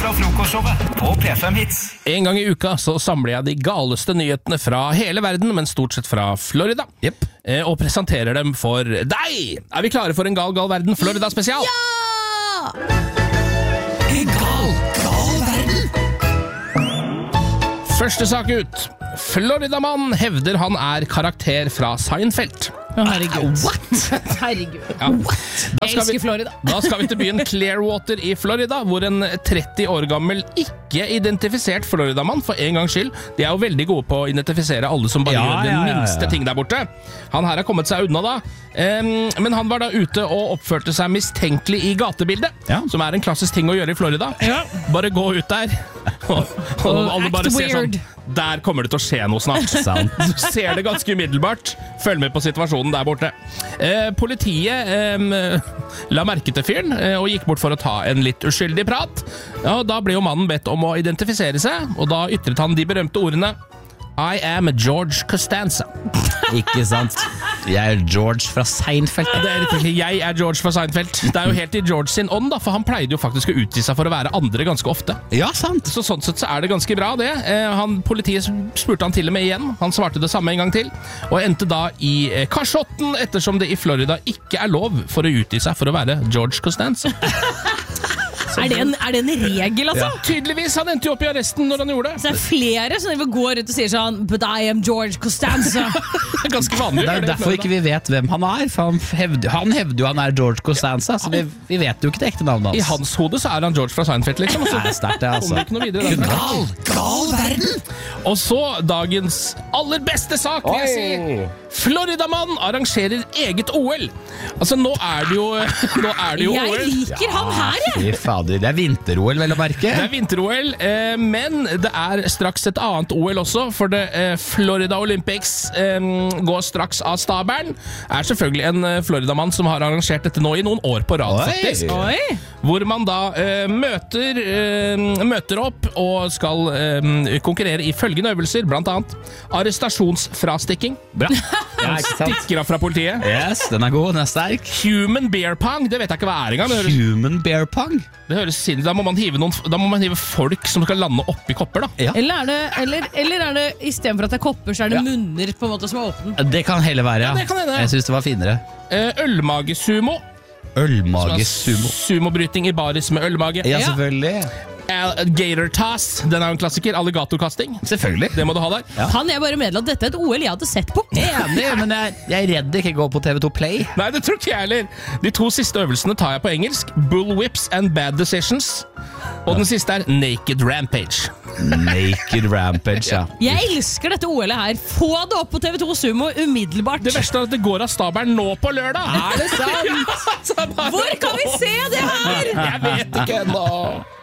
fra frokostshowet på P5 Hits. En gang i uka så samler jeg de galeste nyhetene fra hele verden, men stort sett fra Florida. Og presenterer dem for deg! Er vi klare for en gal verden Florida spesial? Ja! En gal verden. Første sak ut. Floridamann hevder han er karakter fra Seinfeld. Herregud. What? Herregud. Ja. Jeg elsker Florida. Da skal vi til byen Clearwater i Florida, hvor en 30 år gammel ikke-identifisert Floridamann, for en gangs skyld, de er jo veldig gode på å identifisere alle som bare gjør den minste ting der borte. Han her har kommet seg unna da, men han var da ute og oppførte seg mistenkelig i gatebildet, som er en klassisk ting å gjøre i Florida. Bare gå ut der, og alle bare ser sånn, der kommer det til å skje noe snart. Du ser det ganske umiddelbart. Følg med på situasjonen der borte. Politiet la merke til fyren og gikk bort for å ta en litt uskyldig prat. Da ble jo mannen bedt om å identifisere seg, og da ytret han de berømte ordene I am George Costanza. Ikke sant? Jeg er George fra Seinfeld. Det er riktig, jeg er George fra Seinfeld. Det er jo helt i George sin ånd da, for han pleide jo faktisk å utgi seg for å være andre ganske ofte. Ja, sant. Så sånn sett så er det ganske bra det. Politiet spurte han til og med igjen. Han svarte det samme en gang til, og endte da i kasjotten, ettersom det i Florida ikke er lov for å utgi seg for å være George Costanza. Er det en regel, altså? Ja. Tydeligvis, han endte jo opp i arresten når han gjorde det. Så det er flere som går ut og sier sånn But I am George Costanza. Det er ganske vanlig. Det er derfor ikke vi vet hvem han er, for han hevder jo han er George Costanza, så vi vet jo ikke det ekte navnet hans. I hans hode så er han George fra Seinfeld, liksom. Det er sterkt, det, altså. Ikke noe videre, Gal verden. Og så dagens aller beste sak, vil jeg si. Floridamann arrangerer eget OL. Altså, nå er det jo OL. Jeg liker han her, jeg. Fy fader, det er vinter-OL, vel å merke. Det er vinter-OL, men det er straks et annet OL også, for det Florida Olympics går straks av stabelen. Er selvfølgelig en Floridamann som har arrangert dette nå i noen år på rad, faktisk. Hvor man da møter opp og skal konkurrere i følgende øvelser, blant annet arrestasjonsfrastikking. Bra. Stikker av fra politiet. Yes, den er god, den er sterk. Human bear pong, det vet jeg ikke hva er engang. Human bear pong? Det høres sinnssykt. Da må man hive folk som skal lande oppi kopper, da. Ja. Eller er det i stedet for at det er kopper, så er det munner på en måte som er åpne? Det kan heller være, ja. Det kan hende. Jeg synes det var finere. Ølmagesumo. Ølmagesumo. Sumobryting i baris med ølmage. Ja, selvfølgelig. Gator toss, den er jo en klassiker. Alligatorkasting. Selvfølgelig. Det må du ha der. Ja. Kan jeg bare meddele at dette er et OL jeg hadde sett på? Enig, men jeg er redd det ikke går på TV2 Play. Nei, det tror ikke jeg heller. De 2 siste øvelsene tar jeg på engelsk. Bull whips and bad decisions. Og den siste er Naked Rampage. Naked Rampage, ja. Jeg elsker dette OL-et her. Få det opp på TV2 Sumo umiddelbart. Det verste er at det går av stabelen nå på lørdag. Er det sant? Hvor kan vi se det her? Jeg vet ikke ennå.